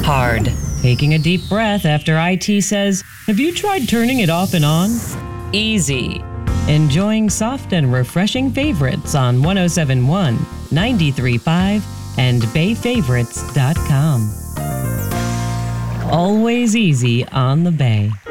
Hard. Taking a deep breath after IT says, "Have you tried turning it off and on?" Easy. Enjoying soft and refreshing favorites on 1071, 93.5, and bayfavorites.com. Always easy on the Bay.